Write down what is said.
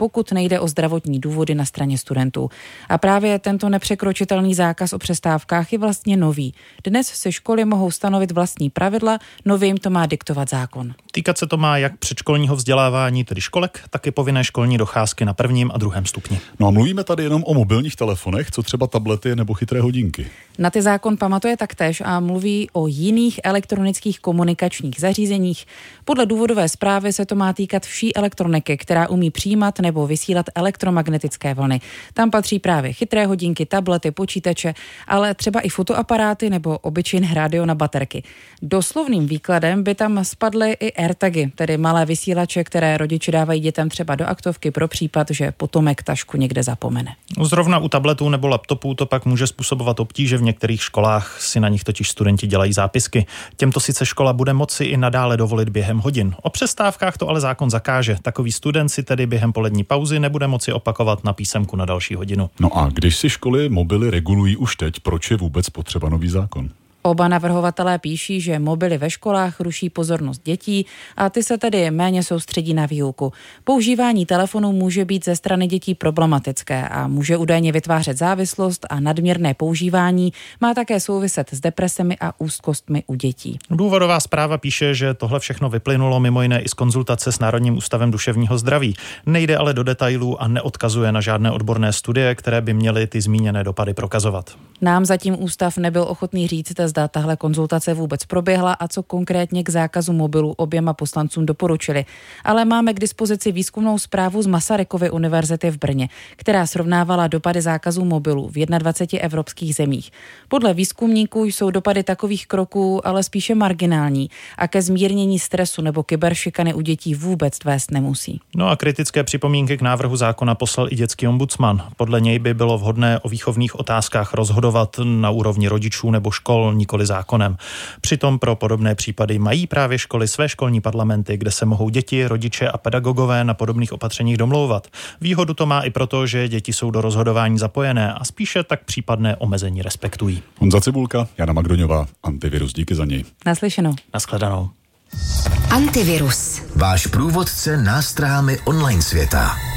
pokud nejde o zdravotní důvody na straně studentů. A právě tento nepřekročitelný zákaz o přestávkách je vlastně nový. Dnes si školy mohou stanovit vlastní pravidla, nově jim to má diktovat zákon. Týkat se to má jak předškolního vzdělávání, tedy školek, tak i povinné školní docházky na 1. a 2. stupni. No a mluvíme tady jenom o mobilních telefonech, co třeba tablety nebo chytré hodinky. Na ty zákon pamatuje taktéž a mluví o jiných elektronických komunikačních zařízeních. Podle důvodové zprávy se to má týkat vší elektroniky, která umí přijímat nebo vysílat elektromagnetické vlny. Tam patří právě chytré hodinky, tablety, počítače, ale třeba i fotoaparáty nebo obyčejné rádio na baterky. Doslovným výkladem by tam spadly i AirTagy, tedy malé vysílače, které rodiče dávají dětem třeba do aktovky pro případ, že potomek tašku někde zapomene. Zrovna u tabletů nebo laptopů to pak může způsobovat obtíže. V některých školách si na nich totiž studenti dělají zápisky. Těmto sice škola bude moci i nadále dovolit během hodin. O přestávkách to ale zákon zakáže. Takový student si tedy během polední pauzy nebude moci opakovat na písemku na další hodinu. No a když si školy mobily regulují už teď, proč je vůbec potřeba nový zákon? Oba navrhovatelé píší, že mobily ve školách ruší pozornost dětí a ty se tedy méně soustředí na výuku. Používání telefonu může být ze strany dětí problematické a může údajně vytvářet závislost a nadměrné používání má také souviset s depresemi a úzkostmi u dětí. Důvodová zpráva píše, že tohle všechno vyplynulo mimo jiné i z konzultace s Národním ústavem duševního zdraví. Nejde ale do detailů a neodkazuje na žádné odborné studie, které by měly ty zmíněné dopady prokazovat. Nám zatím ústav nebyl ochotný říct, zda tahle konzultace vůbec proběhla a co konkrétně k zákazu mobilu oběma poslancům doporučili. Ale máme k dispozici výzkumnou zprávu z Masarykovy univerzity v Brně, která srovnávala dopady zákazu mobilu v 21 evropských zemích. Podle výzkumníků jsou dopady takových kroků ale spíše marginální a ke zmírnění stresu nebo kyberšikany u dětí vůbec vést nemusí. No a kritické připomínky k návrhu zákona poslal i dětský ombudsman. Podle něj by bylo vhodné o výchovných otázkách rozhodovat na úrovni rodičů nebo škol, nikoli zákonem. Přitom pro podobné případy mají právě školy své školní parlamenty, kde se mohou děti, rodiče a pedagogové na podobných opatřeních domlouvat. Výhodu to má i proto, že děti jsou do rozhodování zapojené a spíše tak případné omezení respektují. Honza Cibulka, Jana Magdoňová, Antivirus, díky za něj. Naslyšenou. Nashledanou. Antivirus. Váš průvodce nástrahami online světa.